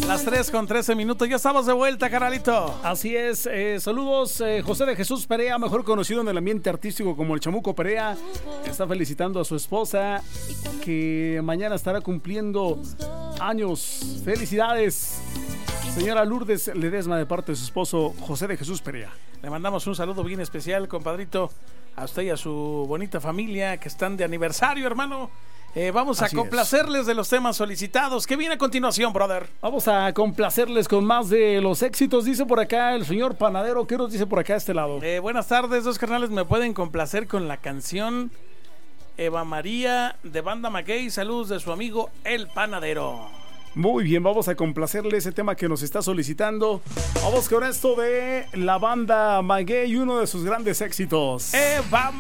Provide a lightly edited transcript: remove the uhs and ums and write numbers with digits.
Las 3:13. Ya estamos de vuelta, carnalito. Así es. Saludos, José de Jesús Perea, mejor conocido en el ambiente artístico como el Chamuco Perea. Está felicitando a su esposa, que mañana estará cumpliendo años. Felicidades, señora Lourdes Ledesma, de parte de su esposo José de Jesús Perea. Le mandamos un saludo bien especial, compadrito, a usted y a su bonita familia que están de aniversario, hermano. Vamos a complacerles de los temas solicitados. ¿Qué viene a continuación, brother? Vamos a complacerles con más de los éxitos. Dice por acá el señor Panadero. ¿Qué nos dice por acá a este lado? Buenas tardes, dos carnales. Me pueden complacer con la canción Eva María de Banda Maguey. Saludos de su amigo El Panadero. Muy bien, vamos a complacerle ese tema que nos está solicitando. Vamos con esto de la Banda Maguey, uno de sus grandes éxitos. Eva